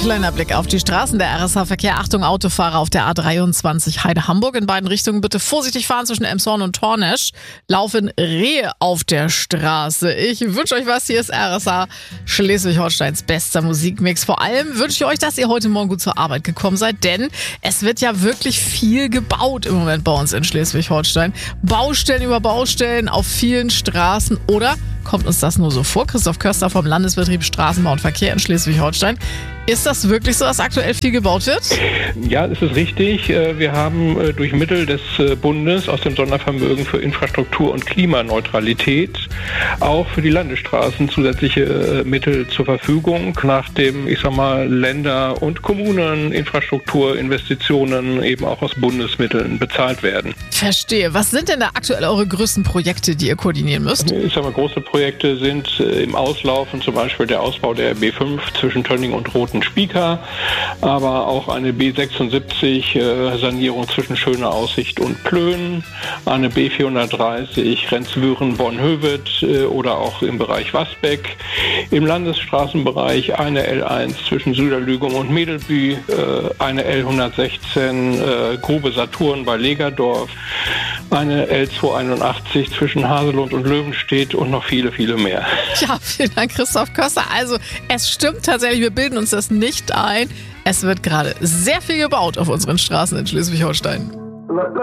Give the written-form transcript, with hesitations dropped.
Kleiner Blick auf die Straßen. Der RSH-Verkehr. Achtung, Autofahrer auf der A23 Heide-Hamburg. In beiden Richtungen bitte vorsichtig fahren zwischen Elmshorn und Tornesch. Laufen Rehe auf der Straße. Ich wünsche euch was. Hier ist RSH, Schleswig-Holsteins bester Musikmix. Vor allem wünsche ich euch, dass ihr heute Morgen gut zur Arbeit gekommen seid, denn es wird ja wirklich viel gebaut im Moment bei uns in Schleswig-Holstein. Baustellen über Baustellen auf vielen Straßen. Oder kommt uns das nur so vor? Christoph Köster vom Landesbetrieb Straßenbau und Verkehr in Schleswig-Holstein. Ist das wirklich so, dass aktuell viel gebaut wird? Ja, das ist richtig. Wir haben durch Mittel des Bundes aus dem Sondervermögen für Infrastruktur und Klimaneutralität auch für die Landesstraßen zusätzliche Mittel zur Verfügung, nachdem, Länder und Kommunen Infrastrukturinvestitionen eben auch aus Bundesmitteln bezahlt werden. Verstehe. Was sind denn da aktuell eure größten Projekte, die ihr koordinieren müsst? Große Projekte sind im Auslaufen, zum Beispiel der Ausbau der B5 zwischen Tönning und Roten-Spieker, aber auch eine B76 Sanierung zwischen Schöner Aussicht und Plön, eine B430 Rendswüren-Bonn-Hövet oder auch im Bereich Wasbeck, im Landesstraßenbereich eine L1 zwischen Süderlügum und Medelbü, eine L116 Grube Saturn bei Legerdorf, eine L281 zwischen Haselund und Löwenstedt und noch viele, viele mehr. Ja, vielen Dank, Christoph Köster. Also, es stimmt tatsächlich, wir bilden uns das nicht ein. Es wird gerade sehr viel gebaut auf unseren Straßen in Schleswig-Holstein.